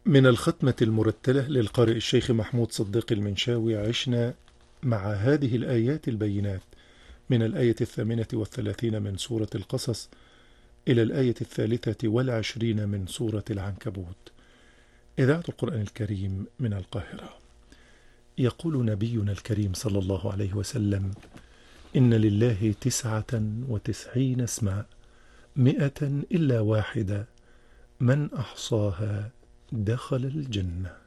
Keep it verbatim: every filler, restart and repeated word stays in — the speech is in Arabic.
من الختمة المرتلة للقارئ الشيخ محمود صديق المنشاوي عشنا مع هذه الآيات البينات من الآية الثامنة والثلاثين من سورة القصص إلى الآية الثالثة والعشرين من سورة العنكبوت. إذاعة القرآن الكريم من القاهرة. يقول نبينا الكريم صلى الله عليه وسلم: إن لله تسعة وتسعين اسما مئة إلا واحدة من أحصاها دخل الجنة.